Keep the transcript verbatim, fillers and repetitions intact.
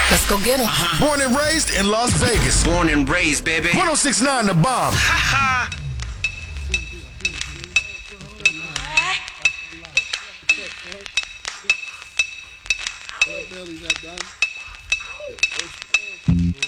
Let's go get him. Uh-huh. Born and raised in Las Vegas. Born and raised, baby. one oh six point nine The Bomb. Ha Belly's not done.